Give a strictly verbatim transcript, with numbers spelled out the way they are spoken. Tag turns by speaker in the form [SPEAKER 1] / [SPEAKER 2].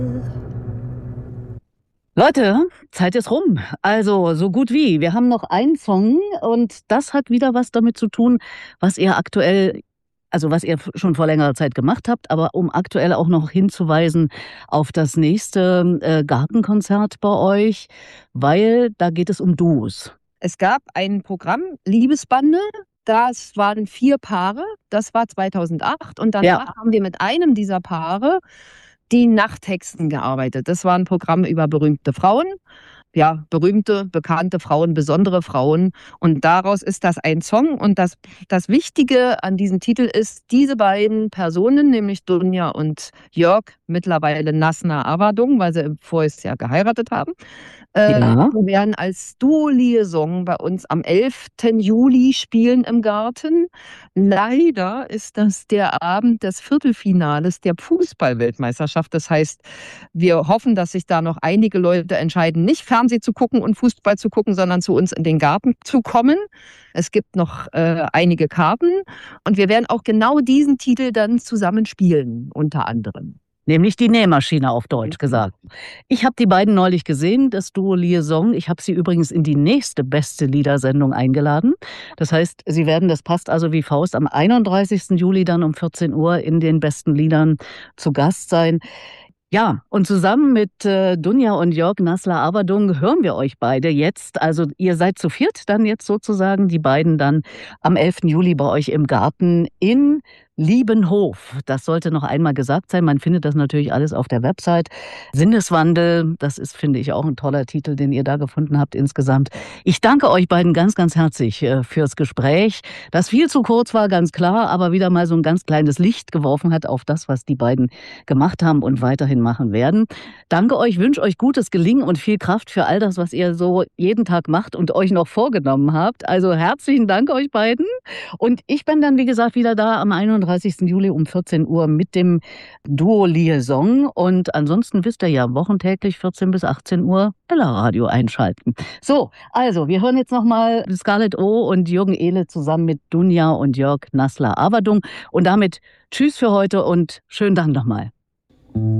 [SPEAKER 1] Leute, Zeit ist rum. Also so gut wie. Wir haben noch einen Song und das hat wieder was damit zu tun, was ihr aktuell also was ihr f schon vor längerer Zeit gemacht habt, aber um aktuell auch noch hinzuweisen auf das nächste, äh, Gartenkonzert bei euch, weil da geht es um Duos.
[SPEAKER 2] Es gab ein Programm, Liebesbande, das waren vier Paare, das war zweitausendacht und
[SPEAKER 1] Ja.
[SPEAKER 2] danach haben wir mit einem dieser Paare die Nachthexen gearbeitet. Das war 'n Programm über berühmte Frauen. Ja, berühmte, bekannte Frauen, besondere Frauen. Und daraus ist das ein Song. Und das das Wichtige an diesem Titel ist, diese beiden Personen, nämlich Dunja und Jörg, mittlerweile Nasna Avardung, weil sie voriges Jahr geheiratet haben, äh,
[SPEAKER 1] Ja.
[SPEAKER 2] die werden als Duo-Liaison bei uns am elften Juli spielen im Garten. Leider ist das der Abend des Viertelfinales der Fußball-Weltmeisterschaft. Das heißt, wir hoffen, dass sich da noch einige Leute entscheiden, nicht Fernseh zu gucken und Fußball zu gucken, sondern zu uns in den Garten zu kommen. Es gibt noch, äh, einige Karten und wir werden auch genau diesen Titel dann zusammen spielen, unter anderem.
[SPEAKER 1] Nämlich die Nähmaschine auf Deutsch gesagt. Ich habe die beiden neulich gesehen, das Duo Liaison. Ich habe sie übrigens in die nächste Beste-Lieder-Sendung eingeladen. Das heißt, sie werden das passt also wie Faust, am einunddreißigsten Juli dann um vierzehn Uhr in den besten Liedern zu Gast sein. Ja, und zusammen mit, äh, Dunja und Jörg Nasla Avardung hören wir euch beide jetzt. Also, ihr seid zu viert dann jetzt sozusagen, die beiden dann am elften Juli bei euch im Garten in Liebenhof. Das sollte noch einmal gesagt sein. Man findet das natürlich alles auf der Website. Sinneswandel, das ist, finde ich, auch 'n toller Titel, den ihr da gefunden habt insgesamt. Ich danke euch beiden ganz, ganz herzlich, äh, fürs Gespräch, das viel zu kurz war, ganz klar, aber wieder mal so 'n ganz kleines Licht geworfen hat auf das, was die beiden gemacht haben und weiterhin machen werden. Danke euch, wünsche euch gutes Gelingen und viel Kraft für all das, was ihr so jeden Tag macht und euch noch vorgenommen habt. Also, herzlichen Dank euch beiden. Und ich bin dann, wie gesagt, wieder da am einunddreißigsten Juli um vierzehn Uhr mit dem Duo Liaison. Und ansonsten wisst ihr ja, wochentäglich vierzehn bis achtzehn Uhr Ella Radio einschalten. So, also, wir hören jetzt noch mal Scarlett O und Jürgen Ehle zusammen mit Dunja und Jörg Nasla Avardung. Und damit tschüss für heute und schönen Dank noch mal.